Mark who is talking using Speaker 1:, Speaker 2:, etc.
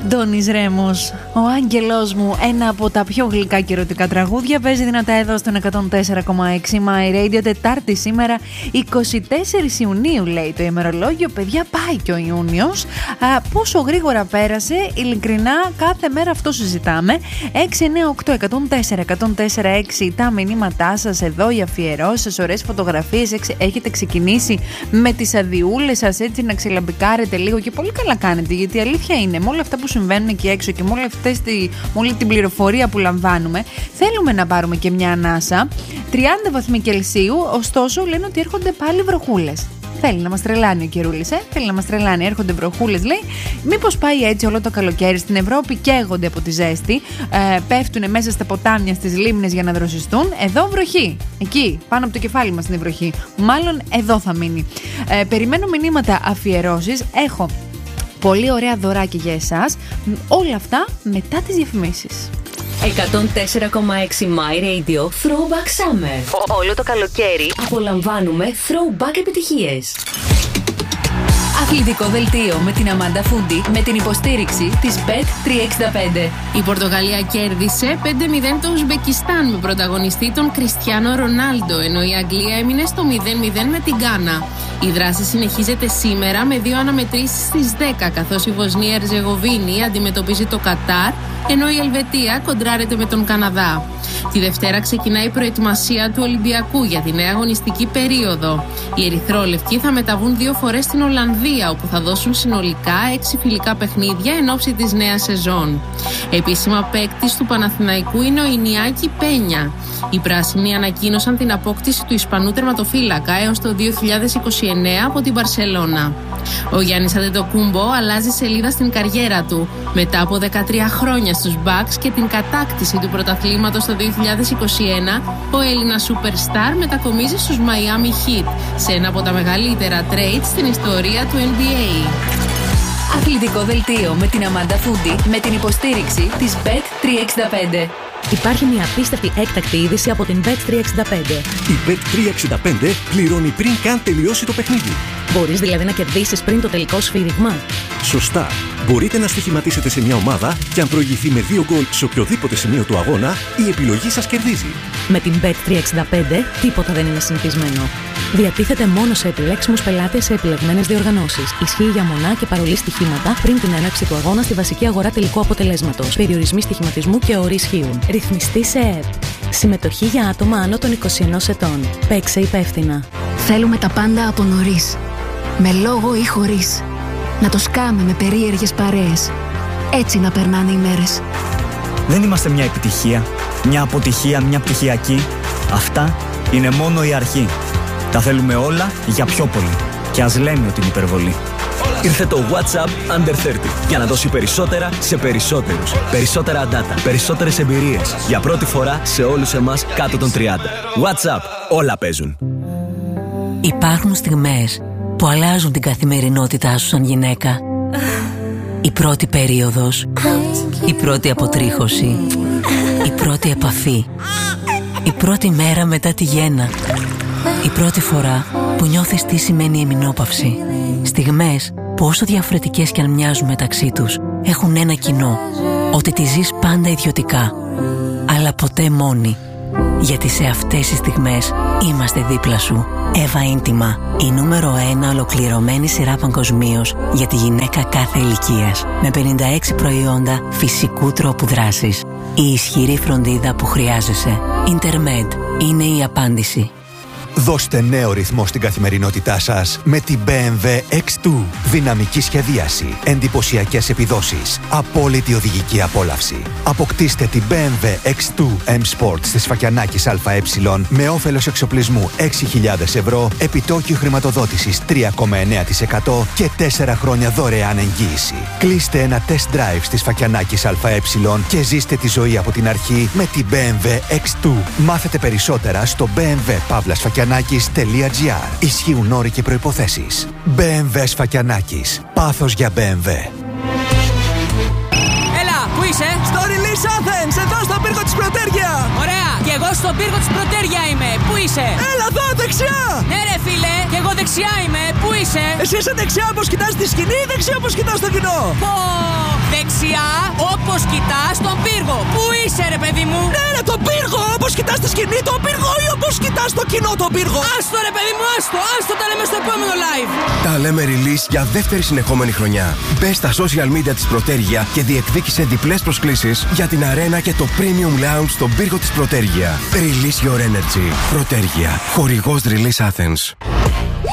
Speaker 1: Αντώνης Ρέμος, ο άγγελός μου, ένα από τα πιο γλυκά και ερωτικά τραγούδια, παίζει δυνατά εδώ στον 104,6 My Radio. Τετάρτη σήμερα, 24 Ιουνίου λέει το ημερολόγιο. Παιδιά, πάει και ο Ιούνιος. Πόσο γρήγορα πέρασε, ειλικρινά, κάθε μέρα αυτό συζητάμε. 698-104-104-6 τα μηνύματά σας εδώ, οι αφιερώσεις, ωραίες φωτογραφίες. Έχετε ξεκινήσει με τις αδειούλες σας έτσι να ξελαμπικάρετε λίγο και πολύ καλά κάνετε, γιατί η αλήθεια είναι με όλα αυτά που συμβαίνουν εκεί έξω και με όλη την πληροφορία που λαμβάνουμε, θέλουμε να πάρουμε και μια ανάσα. 30 βαθμοί Κελσίου, ωστόσο λένε ότι έρχονται πάλι βροχούλες. Θέλει να μας τρελάνει ο καιρούλης, θέλει να μας τρελάνει. Έρχονται βροχούλες, λέει. Μήπως πάει έτσι όλο το καλοκαίρι στην Ευρώπη, καίγονται από τη ζέστη, πέφτουν μέσα στα ποτάμια, στις λίμνες για να δροσιστούν. Εδώ βροχή. Εκεί, πάνω από το κεφάλι μας είναι η βροχή. Μάλλον εδώ θα μείνει. Περιμένω μηνύματα, αφιερώσεις. Έχω πολύ ωραία δωράκια για εσάς. Όλα αυτά μετά τις διαφημίσεις.
Speaker 2: 104,6 My Radio Throwback Summer. Όλο το καλοκαίρι απολαμβάνουμε throwback επιτυχίες. Αθλητικό δελτίο με την Αμάντα Φούντι με την υποστήριξη της Bet365.
Speaker 3: Η Πορτογαλία κέρδισε 5-0 το Ουσμπεκιστάν με πρωταγωνιστή τον Κριστιάνο Ρονάλντο, ενώ η Αγγλία έμεινε στο 0-0 με την Γκάνα. Η δράση συνεχίζεται σήμερα με 2 αναμετρήσεις στις 10, καθώς η Βοσνία Ερζεγοβίνη αντιμετωπίζει το Κατάρ, ενώ η Ελβετία κοντράρεται με τον Καναδά. Τη Δευτέρα ξεκινάει η προετοιμασία του Ολυμπιακού για τη νέα αγωνιστική περίοδο. Οι ερυθρόλευκοι θα μεταβούν 2 φορές στην Ολλανδία, όπου θα δώσουν συνολικά 6 φιλικά παιχνίδια εν ώψη της νέας σεζόν. Επίσημα παίκτης του Παναθηναϊκού είναι ο Ινιάκη Πένια. Οι πράσινοι ανακοίνωσαν την απόκτηση του Ισπανού τερματοφύλακα έως το 2029 από την Μπαρσελόνα. Ο Γιάννης Αντετοκούμπο αλλάζει σελίδα στην καριέρα του. Μετά από 13 χρόνια στους Bucks και την κατάκτηση του πρωταθλήματος το 2021, ο Έλληνας Superstar μετακομίζει στους Miami Heat, σε ένα από τα μεγαλύτερα trades στην ιστορία του NBA.
Speaker 2: Αθλητικό δελτίο με την Αμάντα Φούντι με την υποστήριξη της Bet365.
Speaker 4: Υπάρχει μια απίστευτη έκτακτη είδηση από την Bet365.
Speaker 5: Η Bet365 πληρώνει πριν καν τελειώσει το παιχνίδι.
Speaker 4: Μπορείς δηλαδή να κερδίσεις πριν το τελικό σφύριγμα.
Speaker 5: Σωστά. Μπορείτε να στοιχηματίσετε σε μια ομάδα και αν προηγηθεί με 2 γκολ σε οποιοδήποτε σημείο του αγώνα, η επιλογή σας κερδίζει.
Speaker 4: Με την Bet365 τίποτα δεν είναι συνηθισμένο. Διατίθεται μόνο σε επιλέξιμους πελάτες σε επιλεγμένες διοργανώσεις. Ισχύει για μονά και παρολί στοιχήματα πριν την έναρξη του αγώνα στη βασική αγορά τελικού αποτελέσματος. Περιορισμοί στοιχηματισμού και όροι ισχύουν. Ρυθμιστή σε ΕΕΠ. Συμμετοχή για άτομα άνω των 21 ετών. Παίξε υπεύθυνα.
Speaker 6: Θέλουμε τα πάντα από νωρίς. Με λόγο ή χωρίς. Να το σκάμε με περίεργες παρέες. Έτσι να περνάνε οι μέρες.
Speaker 7: Δεν είμαστε μια επιτυχία, μια αποτυχία, μια πτυχιακή. Αυτά είναι μόνο η αρχή. Τα θέλουμε όλα για πιο πολύ. Και ας λέμε ότι είναι υπερβολή.
Speaker 8: Ήρθε το WhatsApp Under 30 για να δώσει περισσότερα σε περισσότερους. Περισσότερα data, περισσότερες εμπειρίες. Για πρώτη φορά σε όλους εμάς κάτω των 30. WhatsApp, όλα παίζουν.
Speaker 2: Υπάρχουν στιγμές που αλλάζουν την καθημερινότητά σου σαν γυναίκα. Η πρώτη περίοδος, η πρώτη αποτρίχωση, η πρώτη επαφή, η πρώτη μέρα μετά τη γέννα, η πρώτη φορά που νιώθεις τι σημαίνει εμεινόπαυση. Στιγμές που όσο διαφορετικές κι αν μοιάζουν μεταξύ τους, έχουν ένα κοινό, ότι τη ζεις πάντα ιδιωτικά, αλλά ποτέ μόνη. Γιατί σε αυτές τις στιγμές είμαστε δίπλα σου. Eva Intima, η νούμερο 1 ολοκληρωμένη σειρά παγκοσμίως για τη γυναίκα κάθε ηλικίας. Με 56 προϊόντα φυσικού τρόπου δράσης. Η ισχυρή φροντίδα που χρειάζεσαι. Intermed είναι η απάντηση.
Speaker 9: Δώστε νέο ρυθμό στην καθημερινότητά σας με την BMW X2. Δυναμική σχεδίαση, εντυπωσιακές επιδόσεις, απόλυτη οδηγική απόλαυση. Αποκτήστε την BMW X2 M Sport στη Σφακιανάκης ΑΕ με όφελος εξοπλισμού 6.000 ευρώ, επιτόκιο χρηματοδότησης 3,9% και 4 χρόνια δωρεάν εγγύηση. Κλείστε ένα test drive στη Σφακιανάκης ΑΕ και ζήστε τη ζωή από την αρχή με την BMW X2. Μάθετε περισσότερα στο BMW.Sfakianakis.gr. Ισχύουν όροι και προϋποθέσεις. BMW Σφακιανάκης. Πάθος για BMW.
Speaker 10: Έλα, πού είσαι?
Speaker 11: Στο Release Athens, εδώ στον πύργο της Πρωτέρια.
Speaker 10: Ωραία, και εγώ στον πύργο της Πρωτέρια είμαι. Πού είσαι?
Speaker 11: Έλα εδώ, δεξιά.
Speaker 10: Ναι ρε φίλε, και εγώ δεξιά είμαι. Πού είσαι?
Speaker 11: Εσύ είσαι δεξιά όπως κοιτάς τη σκηνή ή δεξιά όπως κοιτάς το κοινό?
Speaker 10: Πω, Δεξιά, όπως κοιτάς τον πύργο. Πού είσαι ρε παιδί μου?
Speaker 11: Ναι, τον πύργο, όπως κοιτάς τη σκηνή, τον πύργο ή όπως κοιτάς το κοινό, τον πύργο.
Speaker 10: Άστο ρε παιδί μου, άστο τα λέμε στο επόμενο live.
Speaker 12: Τα λέμε release για δεύτερη συνεχόμενη χρονιά. Μπες στα social media της Πρωτέργεια και διεκδίκησε διπλές προσκλήσεις για την αρένα και το premium lounge στον πύργο της Πρωτέργεια. Release your energy. Πρωτέργεια. Χορηγός Release Athens.